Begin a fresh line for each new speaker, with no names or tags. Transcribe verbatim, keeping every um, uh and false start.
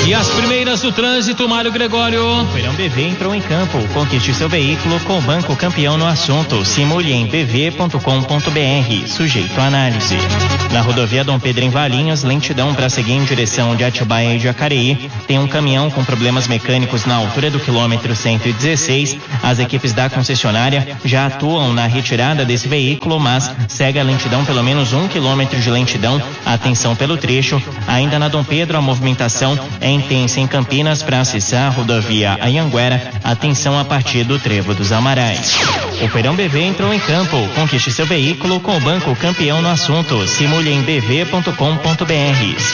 E as primeiras do trânsito, Mário Gregório.
O Feirão B V entrou em campo. Conquiste seu veículo com o banco campeão no assunto. Simule em b v ponto com ponto b r. Sujeito à análise. Na rodovia Dom Pedro em Valinhos, lentidão para seguir em direção de Atibaia e Jacareí. Tem um caminhão com problemas mecânicos na altura do quilômetro cento e dezesseis. As equipes da concessionária já atuam na retirada desse veículo, mas segue a lentidão, pelo menos um quilômetro de lentidão. Atenção pelo trecho. Ainda na Dom Pedro, a movimentação é intensa em Campinas para acessar a rodovia Anhanguera. Atenção a partir do Trevo dos Amarais. O Feirão B V entrou em campo. Conquiste seu veículo com o banco campeão no assunto. Simule em b v ponto com ponto b r.